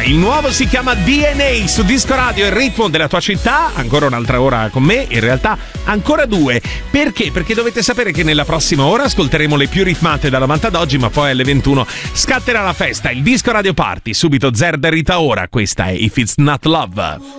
Il nuovo si chiama DNA su Disco Radio, il ritmo della tua città. Ancora un'altra ora con me, in realtà ancora 2. Perché? Perché dovete sapere che nella prossima ora ascolteremo le più ritmate da 90 ad oggi, ma poi alle 21 scatterà la festa, il Disco Radio Party. Subito Zerda e Rita Ora, questa è If It's Not Love.